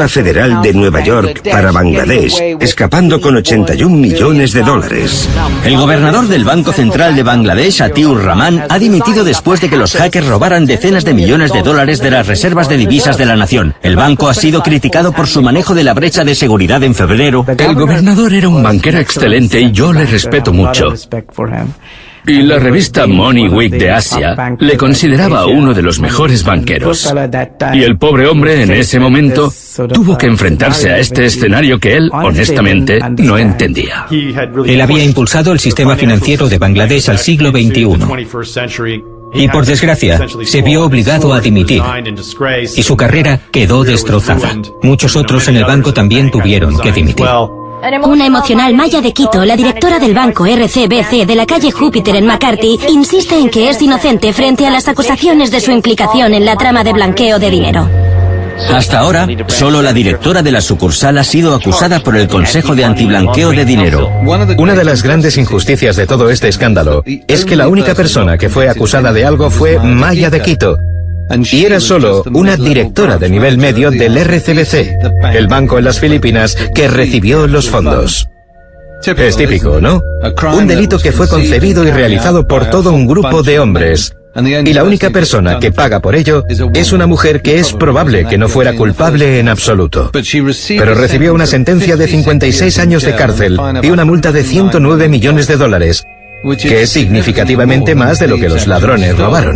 Reserva Federal de Nueva York para Bangladesh, escapando con 81 millones de dólares. El gobernador del Banco Central de Bangladesh, Atiur Rahman, ha dimitido después de que los hackers robaran decenas de millones de dólares de las reservas de divisas de la nación. El banco ha sido criticado por su manejo de la brecha de seguridad en febrero. El gobernador era un banquero excelente y yo le respeto mucho. Y la revista Money Week de Asia le consideraba uno de los mejores banqueros. Y el pobre hombre en ese momento tuvo que enfrentarse a este escenario que él, honestamente, no entendía. Él había impulsado el sistema financiero de Bangladesh al siglo XXI. Y por desgracia, se vio obligado a dimitir. Y su carrera quedó destrozada. Muchos otros en el banco también tuvieron que dimitir. Una emocional Maya de Quito, la directora del banco RCBC de la calle Júpiter en McCarthy, insiste en que es inocente frente a las acusaciones de su implicación en la trama de blanqueo de dinero. Hasta ahora, solo la directora de la sucursal ha sido acusada por el Consejo de Antiblanqueo de Dinero. Una de las grandes injusticias de todo este escándalo es que la única persona que fue acusada de algo fue Maya de Quito. Y era solo una directora de nivel medio del RCBC, el banco en las Filipinas que recibió los fondos. Es típico, ¿no? Un delito que fue concebido y realizado por todo un grupo de hombres. Y la única persona que paga por ello es una mujer que es probable que no fuera culpable en absoluto. Pero recibió una sentencia de 56 años de cárcel y una multa de 109 millones de dólares, que es significativamente más de lo que los ladrones robaron.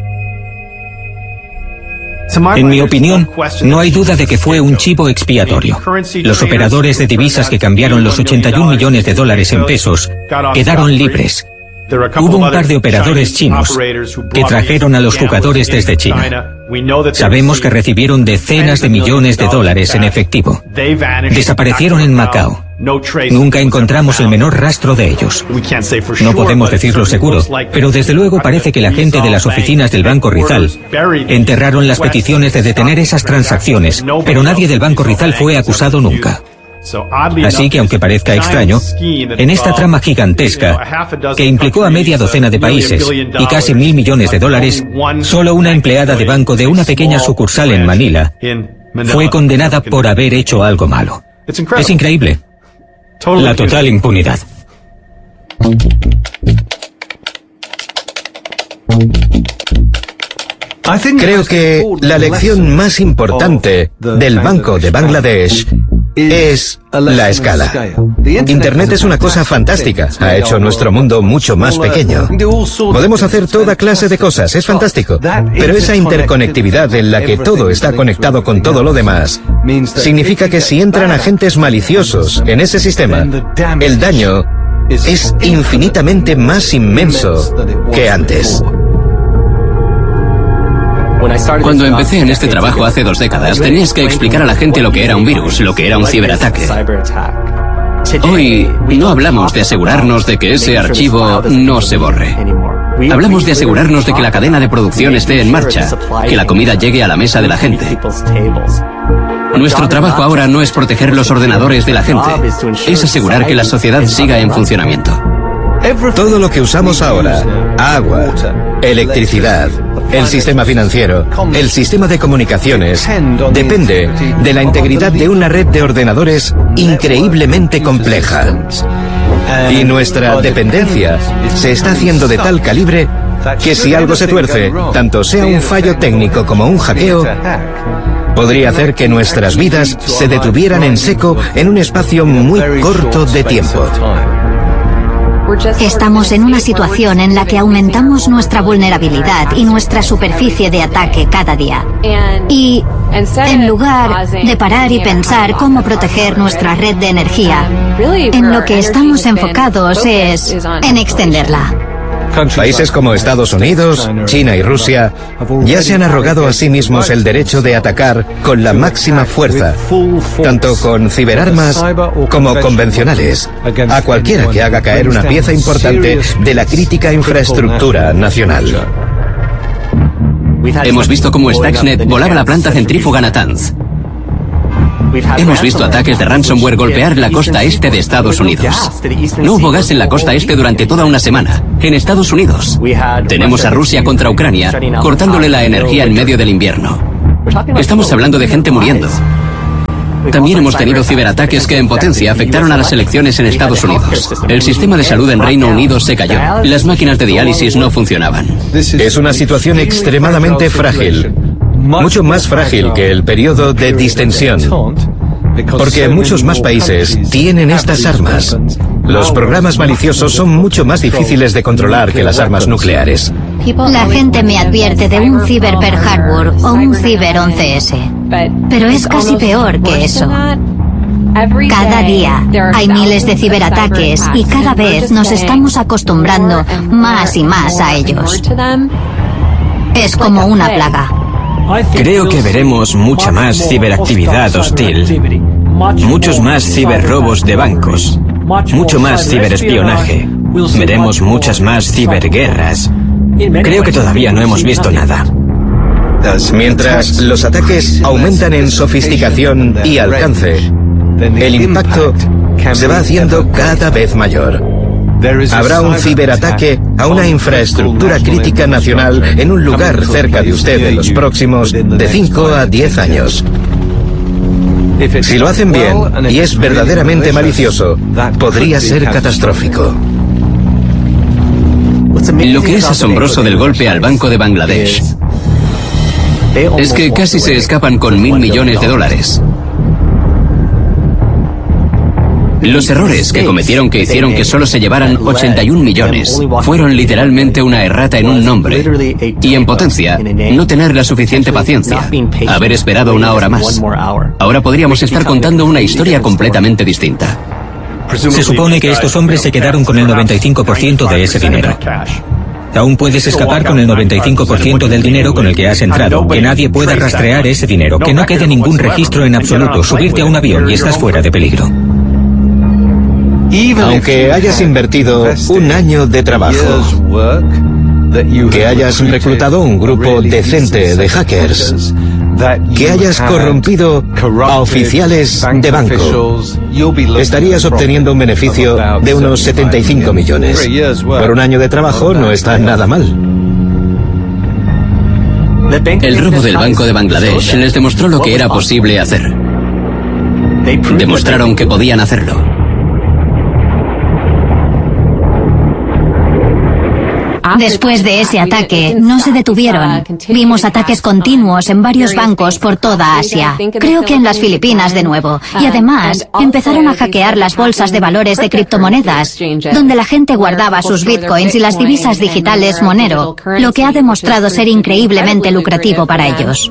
En mi opinión, no hay duda de que fue un chivo expiatorio. Los operadores de divisas que cambiaron los 81 millones de dólares en pesos quedaron libres. Hubo un par de operadores chinos que trajeron a los jugadores desde China. Sabemos que recibieron decenas de millones de dólares en efectivo. Desaparecieron en Macao. Nunca encontramos el menor rastro de ellos. No podemos decirlo seguro, pero desde luego parece que la gente de las oficinas del Banco Rizal enterraron las peticiones de detener esas transacciones, pero nadie del Banco Rizal fue acusado nunca. Así que, aunque parezca extraño, en esta trama gigantesca, que implicó a media docena de países y casi 1.000 millones de dólares, solo una empleada de banco de una pequeña sucursal en Manila fue condenada por haber hecho algo malo. Es increíble. La total impunidad. Creo que la lección más importante del Banco de Bangladesh es la escala. Internet es una cosa fantástica, ha hecho nuestro mundo mucho más pequeño. Podemos hacer toda clase de cosas, es fantástico, pero esa interconectividad en la que todo está conectado con todo lo demás, significa que si entran agentes maliciosos en ese sistema, el daño es infinitamente más inmenso que antes. Cuando empecé en este trabajo hace 2 décadas, tenías que explicar a la gente lo que era un virus, lo que era un ciberataque. Hoy no hablamos de asegurarnos de que ese archivo no se borre. Hablamos de asegurarnos de que la cadena de producción esté en marcha, que la comida llegue a la mesa de la gente. Nuestro trabajo ahora no es proteger los ordenadores de la gente, es asegurar que la sociedad siga en funcionamiento. Todo lo que usamos ahora, agua, electricidad, el sistema financiero, el sistema de comunicaciones, depende de la integridad de una red de ordenadores increíblemente compleja. Y nuestra dependencia se está haciendo de tal calibre que si algo se tuerce, tanto sea un fallo técnico como un hackeo, podría hacer que nuestras vidas se detuvieran en seco en un espacio muy corto de tiempo. Estamos en una situación en la que aumentamos nuestra vulnerabilidad y nuestra superficie de ataque cada día. Y en lugar de parar y pensar cómo proteger nuestra red de energía, en lo que estamos enfocados es en extenderla. Países como Estados Unidos, China y Rusia ya se han arrogado a sí mismos el derecho de atacar con la máxima fuerza, tanto con ciberarmas como convencionales, a cualquiera que haga caer una pieza importante de la crítica infraestructura nacional. Hemos visto cómo Stuxnet volaba la planta centrífuga Natanz. Hemos visto ataques de ransomware golpear la costa este de Estados Unidos. No hubo gas en la costa este durante toda una semana, en Estados Unidos. Tenemos a Rusia contra Ucrania, cortándole la energía en medio del invierno. Estamos hablando de gente muriendo. También hemos tenido ciberataques que en potencia afectaron a las elecciones en Estados Unidos. El sistema de salud en Reino Unido se cayó. Las máquinas de diálisis no funcionaban. Es una situación extremadamente frágil. Mucho más frágil que el periodo de distensión. Porque muchos más países tienen estas armas. Los programas maliciosos son mucho más difíciles de controlar que las armas nucleares. La gente me advierte de un ciber Pearl Harbor o un ciber 11S. Pero es casi peor que eso. Cada día hay miles de ciberataques y cada vez nos estamos acostumbrando más y más a ellos. Es como una plaga. Creo que veremos mucha más ciberactividad hostil, muchos más ciberrobos de bancos, mucho más ciberespionaje. Veremos muchas más ciberguerras. Creo que todavía no hemos visto nada. Mientras los ataques aumentan en sofisticación y alcance, el impacto se va haciendo cada vez mayor. Habrá un ciberataque a una infraestructura crítica nacional en un lugar cerca de usted en los próximos de 5 a 10 años. Si lo hacen bien y es verdaderamente malicioso, podría ser catastrófico. Lo que es asombroso del golpe al Banco de Bangladesh es que casi se escapan con $1.000 millones. Los errores que cometieron que hicieron que solo se llevaran 81 millones fueron literalmente una errata en un nombre y en potencia no tener la suficiente paciencia, haber esperado una hora más. Ahora podríamos estar contando una historia completamente distinta. Se supone que estos hombres se quedaron con el 95% de ese dinero. Aún puedes escapar con el 95% del dinero con el que has entrado, que nadie pueda rastrear ese dinero, que no quede ningún registro en absoluto, subirte a un avión y estás fuera de peligro. Aunque hayas invertido un año de trabajo, que hayas reclutado un grupo decente de hackers, que hayas corrompido a oficiales de banco, estarías obteniendo un beneficio de unos 75 millones. Por un año de trabajo no está nada mal. El robo del Banco de Bangladesh les demostró lo que era posible hacer. Demostraron que podían hacerlo. Después de ese ataque, no se detuvieron. Vimos ataques continuos en varios bancos por toda Asia. Creo que en las Filipinas de nuevo. Y además, empezaron a hackear las bolsas de valores de criptomonedas, donde la gente guardaba sus bitcoins y las divisas digitales Monero, lo que ha demostrado ser increíblemente lucrativo para ellos.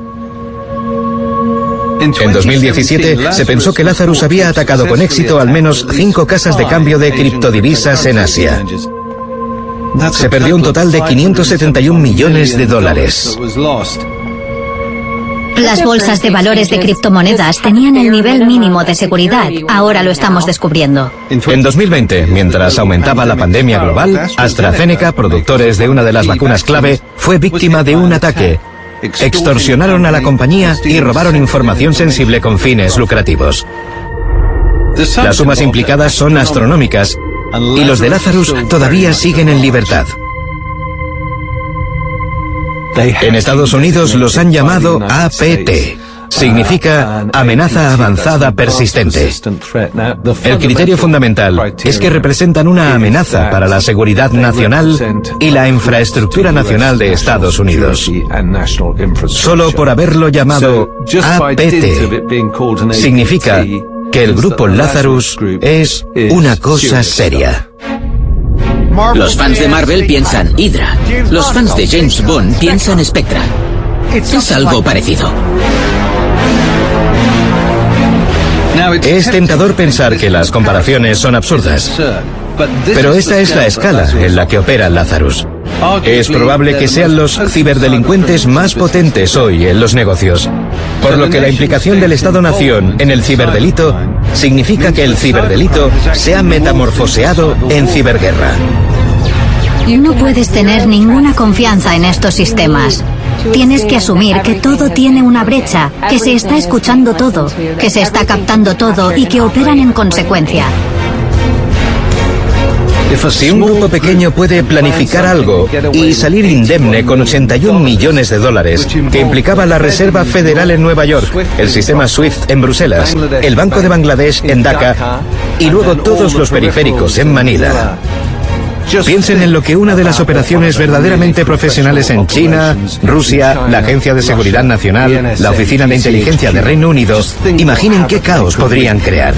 En 2017 se pensó que Lazarus había atacado con éxito al menos 5 casas de cambio de criptodivisas en Asia. Se perdió un total de $571 millones. Las bolsas de valores de criptomonedas tenían el nivel mínimo de seguridad. Ahora lo estamos descubriendo. En 2020, mientras aumentaba la pandemia global, AstraZeneca, productores de una de las vacunas clave, fue víctima de un ataque. Extorsionaron a la compañía y robaron información sensible con fines lucrativos. Las sumas implicadas son astronómicas y los de Lazarus todavía siguen en libertad. En Estados Unidos los han llamado APT. Significa amenaza avanzada persistente. El criterio fundamental es que representan una amenaza para la seguridad nacional y la infraestructura nacional de Estados Unidos. Solo por haberlo llamado APT significa que el grupo Lazarus es una cosa seria. Los fans de Marvel piensan Hydra. Los fans de James Bond piensan Spectra. Es algo parecido. Es tentador pensar que las comparaciones son absurdas, pero esta es la escala en la que opera Lazarus. Es probable que sean los ciberdelincuentes más potentes hoy en los negocios, por lo que la implicación del Estado-Nación en el ciberdelito significa que el ciberdelito se ha metamorfoseado en ciberguerra. No puedes tener ninguna confianza en estos sistemas. Tienes que asumir que todo tiene una brecha, que se está escuchando todo, que se está captando todo y que operan en consecuencia. Si un grupo pequeño puede planificar algo y salir indemne con 81 millones de dólares, que implicaba la Reserva Federal en Nueva York, el sistema SWIFT en Bruselas, el Banco de Bangladesh en Dhaka y luego todos los periféricos en Manila. Piensen en lo que una de las operaciones verdaderamente profesionales en China, Rusia, la Agencia de Seguridad Nacional, la Oficina de Inteligencia de Reino Unido, imaginen qué caos podrían crear.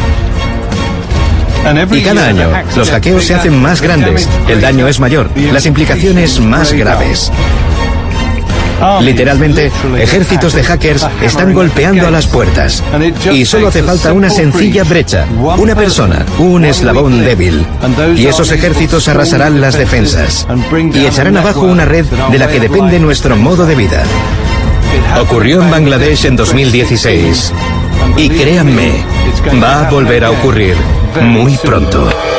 Y cada año, los hackeos se hacen más grandes, el daño es mayor, las implicaciones más graves. Literalmente, ejércitos de hackers están golpeando a las puertas. Y solo hace falta una sencilla brecha, una persona, un eslabón débil. Y esos ejércitos arrasarán las defensas. Y echarán abajo una red de la que depende nuestro modo de vida. Ocurrió en Bangladesh en 2016. Y créanme, va a volver a ocurrir muy pronto.